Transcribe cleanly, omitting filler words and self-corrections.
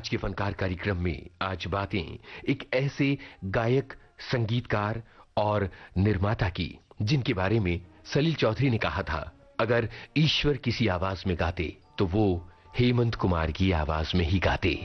आज के फनकार कार्यक्रम में आज बातें एक ऐसे गायक, संगीतकार और निर्माता की जिनके बारे में सलील चौधरी ने कहा था, अगर ईश्वर किसी आवाज में गाते तो वो हेमंत कुमार की आवाज में ही गाते।